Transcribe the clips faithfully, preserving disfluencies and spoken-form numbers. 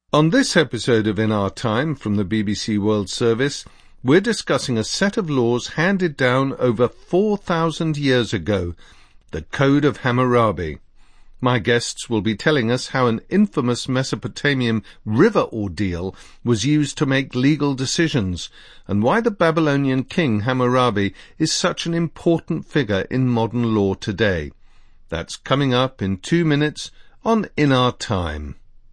On this episode of In Our Time from the B B C World Service, we're discussing a set of laws handed down over four thousand years ago, the Code of Hammurabi. My guests will be telling us how an infamous Mesopotamian river ordeal was used to make legal decisions, and why the Babylonian king Hammurabi is such an important figure in modern law today. That's coming up in two minutes on In Our Time.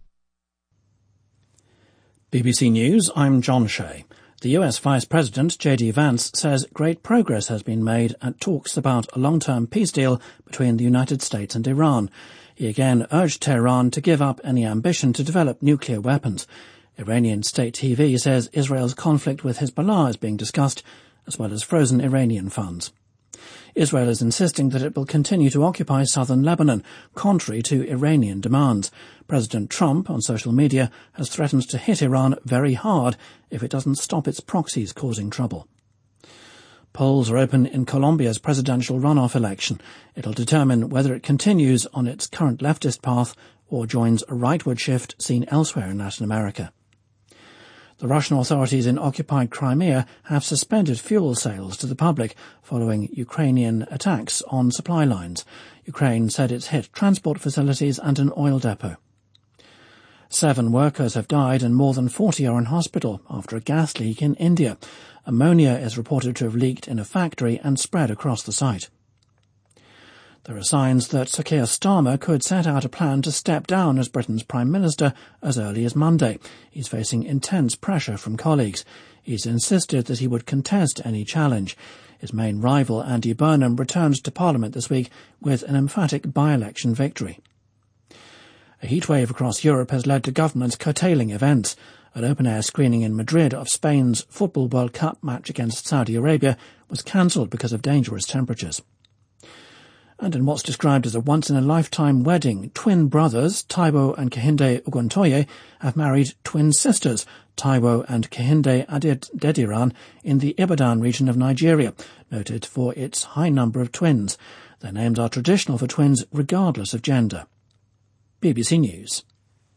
B B C News, I'm John Shea. The U S Vice President, J D Vance, says great progress has been made at talks about a long-term peace deal between the United States and Iran. He again urged Tehran to give up any ambition to develop nuclear weapons. Iranian state T V says Israel's conflict with Hezbollah is being discussed, as well as frozen Iranian funds. Israel is insisting that it will continue to occupy southern Lebanon, contrary to Iranian demands. President Trump, on social media, has threatened to hit Iran very hard if it doesn't stop its proxies causing trouble. Polls are open in Colombia's presidential runoff election. It'll determine whether it continues on its current leftist path or joins a rightward shift seen elsewhere in Latin America. The Russian authorities in occupied Crimea have suspended fuel sales to the public following Ukrainian attacks on supply lines. Ukraine said it's hit transport facilities and an oil depot. Seven workers have died and more than forty are in hospital after a gas leak in India. Ammonia is reported to have leaked in a factory and spread across the site. There are signs that Sir Keir Starmer could set out a plan to step down as Britain's Prime Minister as early as Monday. He's facing intense pressure from colleagues. He's insisted that he would contest any challenge. His main rival, Andy Burnham, returned to Parliament this week with an emphatic by-election victory. A heatwave across Europe has led to governments curtailing events. An open-air screening in Madrid of Spain's Football World Cup match against Saudi Arabia was cancelled because of dangerous temperatures. And in what's described as a once-in-a-lifetime wedding, twin brothers, Taiwo and Kehinde Oguntoye, have married twin sisters, Taiwo and Kehinde Adediran, in the Ibadan region of Nigeria, noted for its high number of twins. Their names are traditional for twins regardless of gender. B B C News.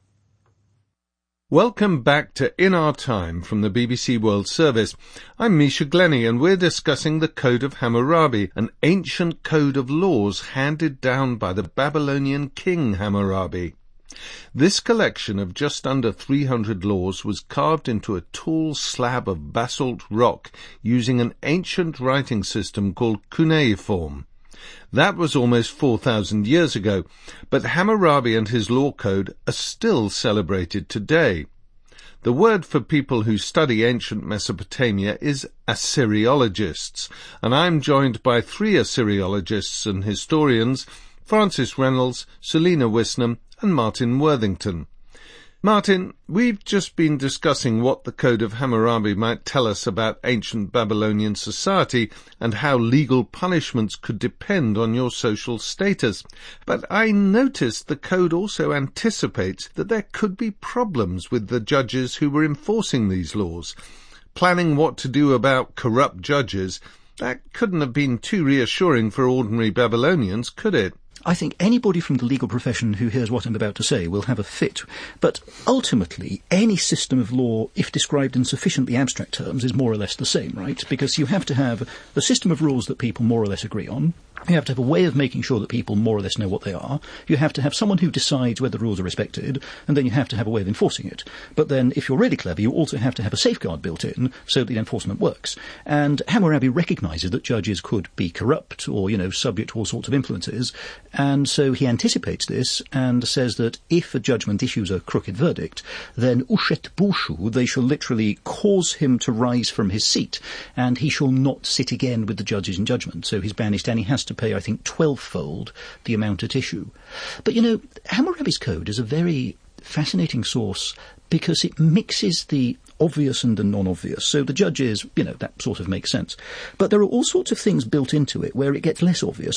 Welcome back to In Our Time from the B B C World Service. I'm Misha Glenny and we're discussing the Code of Hammurabi, an ancient code of laws handed down by the Babylonian king Hammurabi. This collection of just under three hundred laws was carved into a tall slab of basalt rock using an ancient writing system called cuneiform. That was almost four thousand years ago, but Hammurabi and his law code are still celebrated today. The word for people who study ancient Mesopotamia is Assyriologists, and I'm joined by three Assyriologists and historians, Francis Reynolds, Selina Wisnam, and Martin Worthington. Martin, we've just been discussing what the Code of Hammurabi might tell us about ancient Babylonian society and how legal punishments could depend on your social status. But I noticed the code also anticipates that there could be problems with the judges who were enforcing these laws. Planning what to do about corrupt judges, that couldn't have been too reassuring for ordinary Babylonians, could it? I think anybody from the legal profession who hears what I'm about to say will have a fit. But ultimately, any system of law, if described in sufficiently abstract terms, is more or less the same, right? Because you have to have a system of rules that people more or less agree on. You have to have a way of making sure that people more or less know what they are. You have to have someone who decides whether the rules are respected, and then you have to have a way of enforcing it. But then, if you're really clever, you also have to have a safeguard built in so that the enforcement works. And Hammurabi recognises that judges could be corrupt or, you know, subject to all sorts of influences, and so he anticipates this and says that if a judgment issues a crooked verdict, then ushet bushu, they shall literally cause him to rise from his seat, and he shall not sit again with the judges in judgment. So he's banished, and he has to pay, I think, twelve-fold the amount at issue. But, you know, Hammurabi's code is a very fascinating source because it mixes the obvious and the non-obvious. So the judges, you know, that sort of makes sense. But there are all sorts of things built into it where it gets less obvious.